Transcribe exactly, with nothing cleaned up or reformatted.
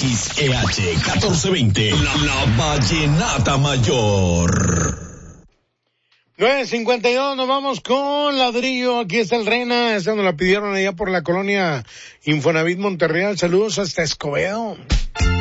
X E H catorce veinte, la, la Vallenata Mayor. nueve cincuenta y dos, nos vamos con Ladrillo. Aquí está el Rena, esa nos la pidieron allá por la colonia Infonavit Monterreal. Saludos hasta Escobedo.